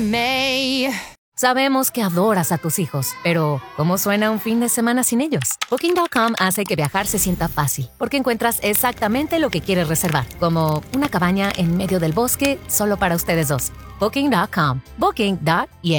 May. Sabemos que adoras a tus hijos, pero ¿cómo suena un fin de semana sin ellos? Booking.com hace que viajar se sienta fácil, porque encuentras exactamente lo que quieres reservar, como una cabaña en medio del bosque solo para ustedes dos. Booking.com. Booking.yeah.